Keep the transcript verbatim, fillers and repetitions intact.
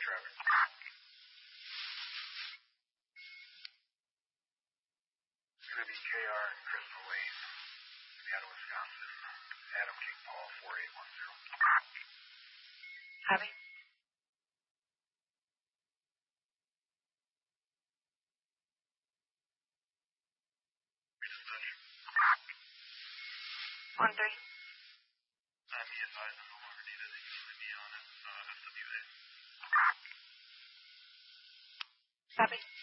traffic. It's going to be J R and Crystal Lane, Seattle, Wisconsin. Adam King Paul, four eight one zero. Copy. One three. I'm E S I is no longer needed. You can leave me on as uh, F W A. Copy.